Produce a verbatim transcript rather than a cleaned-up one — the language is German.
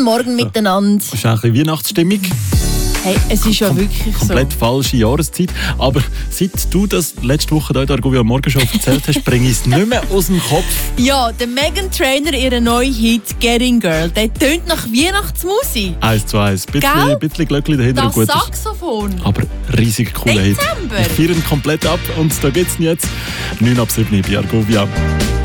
Morgen miteinander. Das ist auch ein bisschen Weihnachtsstimmung. Hey, es ist ja wirklich Komplett so. falsche Jahreszeit. Aber seit du das letzte Woche hier in der Argovia Morgen schon erzählt hast, bringe ich es nicht mehr aus dem Kopf. Ja, der Meghan Trainor, ihren neuen Hit «Getting Girl», der tönt nach Weihnachtsmusik. Eins zu eins. Ein bisschen, Gell? ein bisschen Glöckchen dahinter. Das und gut ist. Saxophon. Aber riesig cooler Hit. Dezember. Wir feiern komplett ab und da gibt es jetzt neun ab sieben bei Argovia.